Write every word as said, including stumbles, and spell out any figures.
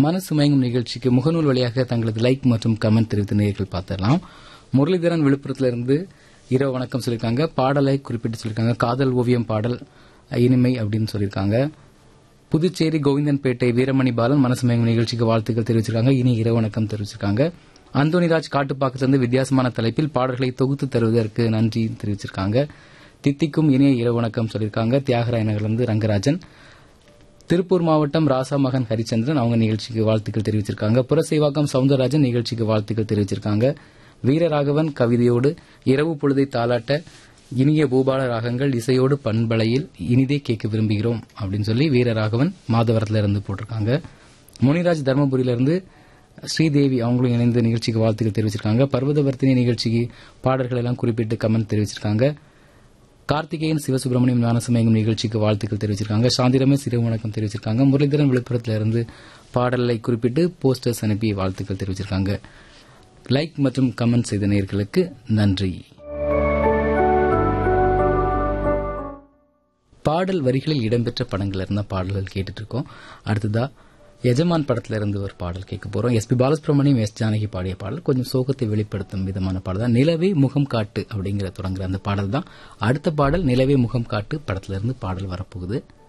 மனசு மயங்கும் நிகழ்ச்சிக்கு முகநூல் வழியாக தங்களது லைக் மற்றும் கமெண்ட் தெரிவித்த நேயர்கள் பார்த்திடலாம். முரளிதரன் விழுப்புரத்திலிருந்து இரவு வணக்கம் சொல்லியிருக்காங்க. பாடலை குறிப்பிட்டு சொல்லியிருக்காங்க. காதல் ஓவியம் பாடல் இனிமை அப்படின்னு சொல்லியிருக்காங்க. புதுச்சேரி கோவிந்தன்பேட்டை வீரமணி பாலன் மனசு மயங்கும் நிகழ்ச்சிக்கு வாழ்த்துக்கள் தெரிவிச்சிருக்காங்க. இனி இரவு வணக்கம் தெரிவிச்சிருக்காங்க. அந்தோனிராஜ் காட்டுப்பாக்கத்திலிருந்து வித்தியாசமான தலைப்பில் பாடல்களை தொகுத்து தருவதற்கு நன்றி தெரிவிச்சிருக்காங்க. தித்திக்கும் இனிய இரவு வணக்கம் சொல்லியிருக்காங்க. தியாகராய நகரிலிருந்து ரங்கராஜன். திருப்பூர் மாவட்டம் ராசா மகன் ஹரிச்சந்திரன் அவங்க நிகழ்ச்சிக்கு வாழ்த்துக்கள் தெரிவிச்சிருக்காங்க. புரசைவாக்கம் சவுந்தரராஜன் நிகழ்ச்சிக்கு வாழ்த்துக்கள் தெரிவிச்சிருக்காங்க. வீரராகவன் கவிதையோடு இரவு பொழுதை தாளாட்ட இனிய பூபால ராகங்கள் இசையோடு பண்பலையில் இனிதே கேட்க விரும்புகிறோம் அப்படின்னு சொல்லி வீரராகவன் மாதவரத்திலிருந்து போட்டிருக்காங்க. முனிராஜ் தர்மபுரியிலிருந்து ஸ்ரீதேவி அவங்களும் இணைந்து நிகழ்ச்சிக்கு வாழ்த்துக்கள் தெரிவிச்சிருக்காங்க. பர்வதவர்த்தினி நிகழ்ச்சிக்கு பாடல்கள் எல்லாம் குறிப்பிட்டு கமெண்ட் தெரிவிச்சிருக்காங்க. கார்த்திகேயன் சிவசுப்பிரமணியம் ஞானசமயங்கும் நிகழ்ச்சிக்கு வாழ்த்துக்கள் தெரிவிச்சிருக்காங்க. சாந்திரமே சிறு வணக்கம் தெரிவிச்சிருக்காங்க. முரளிதரன் விழுப்புரத்திலிருந்து பாடலை குறிப்பிட்டு போஸ்டர்ஸ் அனுப்பி வாழ்த்துக்கள் தெரிவிச்சிருக்காங்க. லைக் மற்றும் கமெண்ட் செய்த நேயர்களுக்கு நன்றி. பாடல் வரிகளில் இடம்பெற்ற படங்கள் இருந்த பாடல்கள் கேட்டுட்டு இருக்கோம். அடுத்ததா எஜமான் படத்துல இருந்து ஒரு பாடல் கேட்க போறோம். S B Balasubramaniam, S Janaki பாடிய பாடல். கொஞ்சம் சோகத்தை வெளிப்படுத்தும் விதமான பாடல் தான். நிலவே முகம் காட்டு அப்படிங்கிற தொடங்குற அந்த பாடல் தான். அடுத்த பாடல் நிலவே முகம் காட்டு படத்துல இருந்து பாடல் வரப்போகுது.